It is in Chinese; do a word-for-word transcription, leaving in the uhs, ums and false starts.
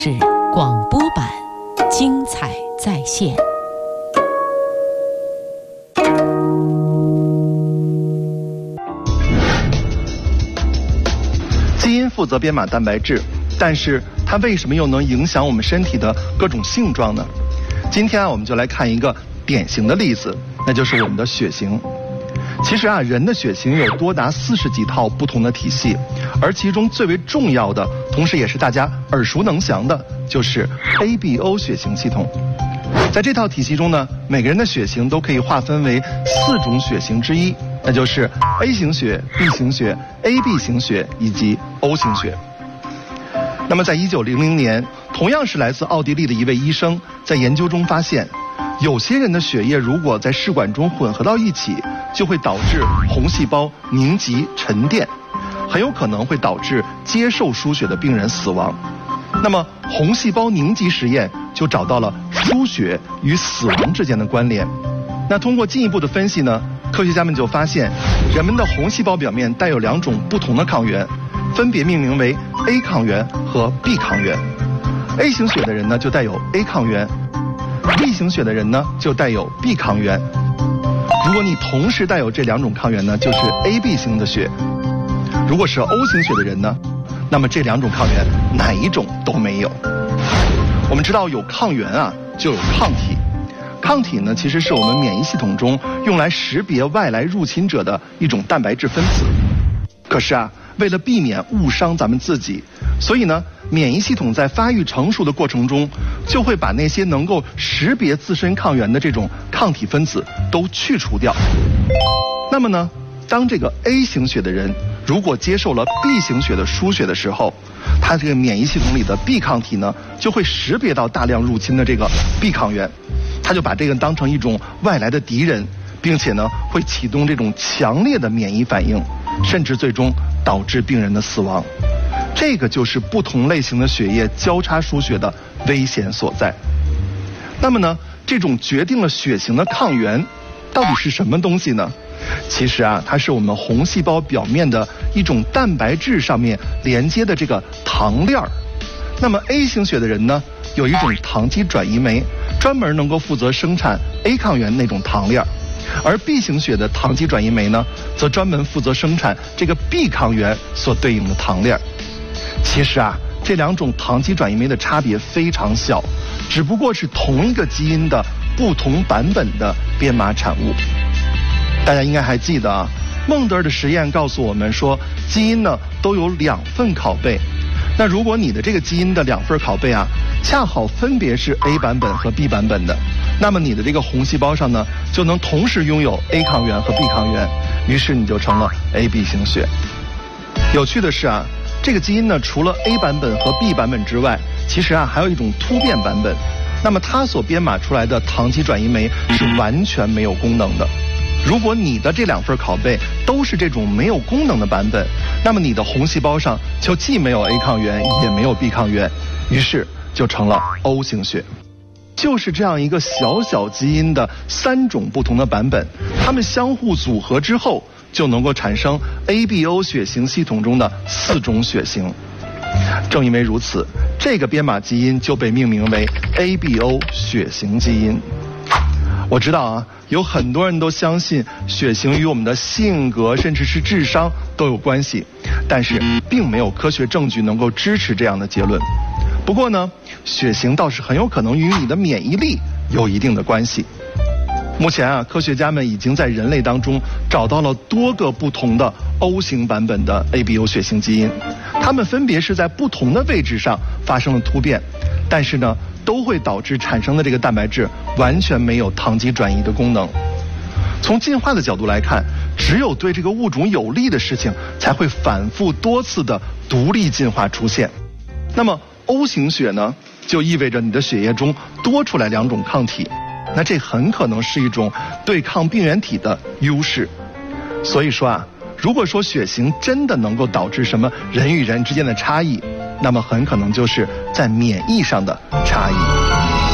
是广播版，精彩再现。 基因负责编码蛋白质，但是它为什么又能影响我们身体的各种性状呢？今天啊，我们就来看一个典型的例子，那就是我们的血型。其实啊，人的血型有多达四十几套不同的体系，而其中最为重要的，同时也是大家耳熟能详的，就是 A B O 血型系统。在这套体系中呢，每个人的血型都可以划分为四种血型之一，那就是 A 型血、B 型血、A B 型血以及 O 型血。那么在一九零零年，同样是来自奥地利的一位医生，在研究中发现，有些人的血液如果在试管中混合到一起，就会导致红细胞凝集沉淀，很有可能会导致接受输血的病人死亡。那么红细胞凝集实验就找到了输血与死亡之间的关联。那通过进一步的分析呢，科学家们就发现，人们的红细胞表面带有两种不同的抗原，分别命名为 A 抗原和 B 抗原。A 型血的人呢就带有 A 抗原， B 型血的人呢就带有 B 抗原。如果你同时带有这两种抗原呢，就是 A B 型的血。如果是 O 型血的人呢，那么这两种抗原哪一种都没有。我们知道有抗原啊，就有抗体。抗体呢，其实是我们免疫系统中用来识别外来入侵者的一种蛋白质分子。可是啊，为了避免误伤咱们自己，所以呢，免疫系统在发育成熟的过程中，就会把那些能够识别自身抗原的这种抗体分子都去除掉。那么呢，当这个 A 型血的人如果接受了 B 型血的输血的时候，他这个免疫系统里的 B 抗体呢，就会识别到大量入侵的这个 B 抗原，他就把这个当成一种外来的敌人，并且呢，会启动这种强烈的免疫反应，甚至最终导致病人的死亡。这个就是不同类型的血液交叉输血的危险所在。那么呢，这种决定了血型的抗原到底是什么东西呢？其实啊，它是我们红细胞表面的一种蛋白质上面连接的这个糖链儿。那么 A 型血的人呢，有一种糖基转移酶，专门能够负责生产 A 抗原那种糖链儿。而 B 型血的糖基转移酶呢，则专门负责生产这个 B 抗原所对应的糖链儿。其实啊，这两种糖基转移酶的差别非常小，只不过是同一个基因的不同版本的编码产物。大家应该还记得啊，孟德尔的实验告诉我们说，基因呢都有两份拷贝。那如果你的这个基因的两份拷贝啊，恰好分别是 A 版本和 B 版本的，那么你的这个红细胞上呢，就能同时拥有 A 抗原和 B 抗原，于是你就成了 A B 型血。有趣的是啊，这个基因呢，除了 A 版本和 B 版本之外，其实啊还有一种突变版本。那么它所编码出来的糖基转移酶是完全没有功能的。如果你的这两份拷贝都是这种没有功能的版本，那么你的红细胞上就既没有 A 抗原，也没有 B 抗原，于是就成了 O 型血。就是这样一个小小基因的三种不同的版本，它们相互组合之后，就能够产生 A B O 血型系统中的四种血型。正因为如此，这个编码基因就被命名为 A B O 血型基因。我知道啊，有很多人都相信血型与我们的性格甚至是智商都有关系，但是并没有科学证据能够支持这样的结论。不过呢，血型倒是很有可能与你的免疫力有一定的关系。目前啊，科学家们已经在人类当中找到了多个不同的 O 型版本的 A B O 血型基因，它们分别是在不同的位置上发生了突变，但是呢，都会导致产生的这个蛋白质完全没有糖基转移的功能。从进化的角度来看，只有对这个物种有利的事情才会反复多次的独立进化出现。那么 O 型血呢，就意味着你的血液中多出来两种抗体，那这很可能是一种对抗病原体的优势。所以说啊，如果说血型真的能够导致什么人与人之间的差异，那么很可能就是在免疫上的差异。